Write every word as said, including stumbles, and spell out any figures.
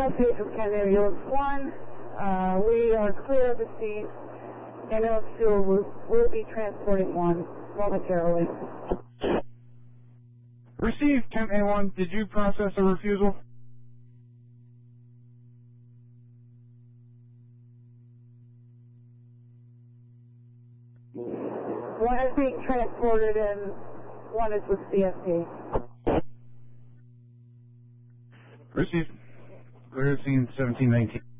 update from Kent Ambulance one. Uh, we are clear of the scene. Ambulance two will, will be transporting one momentarily. Received, Kent A one. Did you process a refusal? One is being transported and one is with C S P. Received. Clear scene seventeen nineteen.